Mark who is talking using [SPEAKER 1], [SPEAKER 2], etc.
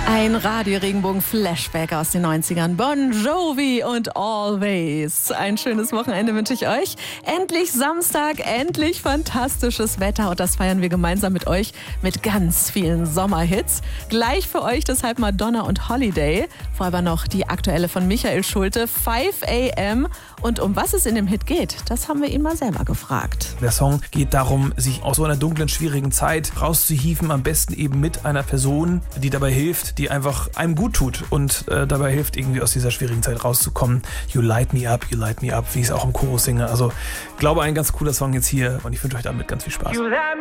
[SPEAKER 1] Ein Radio-Regenbogen-Flashback aus den 90ern. Bon Jovi und Always. Ein schönes Wochenende wünsche ich euch. Endlich Samstag, endlich fantastisches Wetter. Und das feiern wir gemeinsam mit euch mit ganz vielen Sommerhits. Gleich für euch deshalb Madonna und Holiday. Vorher aber noch die aktuelle von Michael Schulte, 5 AM. Und um was es in dem Hit geht, das haben wir ihn mal selber gefragt.
[SPEAKER 2] Der Song geht darum, sich aus so einer dunklen, schwierigen Zeit rauszuhieven. Am besten eben mit einer Person, die dabei hilft, die einfach einem gut tut und dabei hilft, irgendwie aus dieser schwierigen Zeit rauszukommen. You light me up, wie ich es auch im Chorus singe. Also, ich glaube, ein ganz cooler Song jetzt hier und ich wünsche euch damit ganz viel Spaß.